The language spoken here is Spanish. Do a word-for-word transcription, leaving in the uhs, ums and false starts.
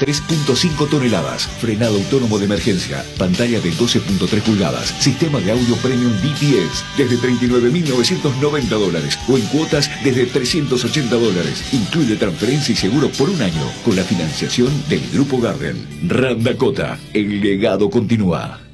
tres punto cinco toneladas, frenado autónomo de emergencia, pantalla de doce punto tres pulgadas, sistema de audio premium D T S, desde treinta y nueve mil novecientos noventa dólares o en cuotas desde trescientos ochenta dólares. Incluye transferencia y seguro por un año con la financiación del Grupo Garden. Ram Dakota, el legado continúa.